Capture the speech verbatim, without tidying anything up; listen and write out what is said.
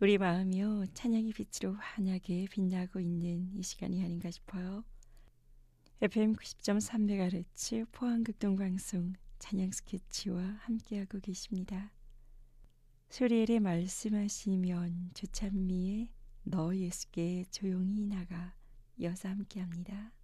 우리 마음이요 찬양의 빛으로 환하게 빛나고 있는 이 시간이 아닌가 싶어요. 에프엠 구십 점 삼 메가헤르츠 포항극동방송 찬양 스케치와 함께하고 계십니다. 소리엘의 말씀하시면 조찬미의 너 예수께 조용히 나가 이어서 함께합니다.